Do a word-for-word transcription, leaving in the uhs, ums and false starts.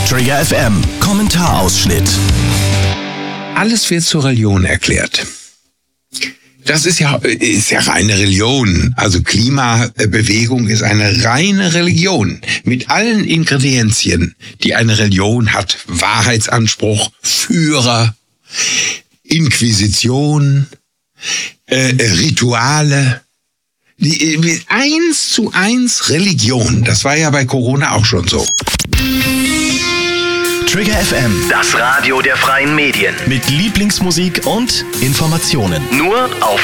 Trigger F M, Kommentarausschnitt. Alles wird zur Religion erklärt. Das ist ja, ist ja reine Religion. Also Klimabewegung ist eine reine Religion. Mit allen Ingredienzien, die eine Religion hat. Wahrheitsanspruch, Führer, Inquisition, äh, Rituale. Die, eins zu eins Religion. Das war ja bei Corona auch schon so. Trigger F M, Das Radio der freien Medien. mit Lieblingsmusik und Informationen. Nur auf